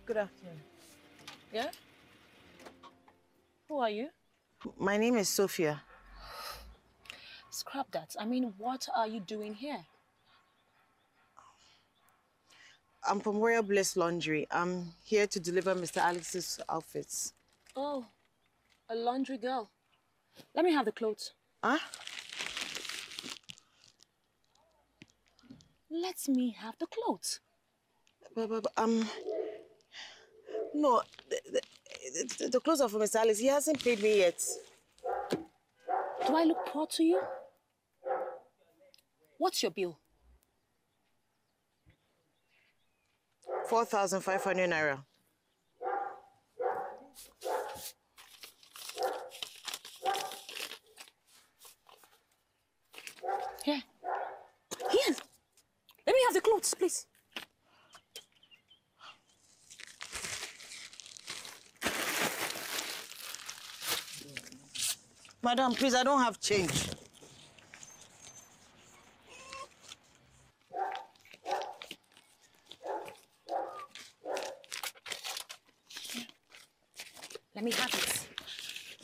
Good afternoon. Yeah? Who are you? My name is Sophia. Scrap that. I mean, what are you doing here? I'm from Royal Bliss Laundry. I'm here to deliver Mr. Alex's outfits. Oh, a laundry girl. Let me have the clothes. Huh? Let me have the clothes. No, the clothes are for Mr. Alex. He hasn't paid me yet. Do I look poor to you? What's your bill? 4,500 naira. Here. Here. Let me have the clothes, please. Madam, please, I don't have change. Let me have it.